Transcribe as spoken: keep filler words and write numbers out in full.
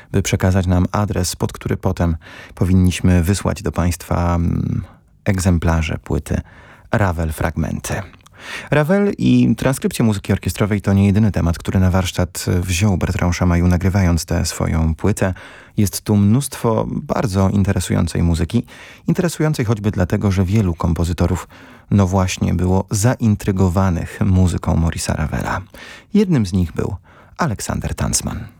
by przekazać nam adres, pod który potem powinniśmy wysłać do Państwa mm, egzemplarze płyty Ravel Fragmenty. Ravel i transkrypcja muzyki orkiestrowej to nie jedyny temat, który na warsztat wziął Bertrand Chamayou, nagrywając tę swoją płytę. Jest tu mnóstwo bardzo interesującej muzyki, interesującej choćby dlatego, że wielu kompozytorów no właśnie było zaintrygowanych muzyką Maurice'a Ravela. Jednym z nich był Aleksander Tansman.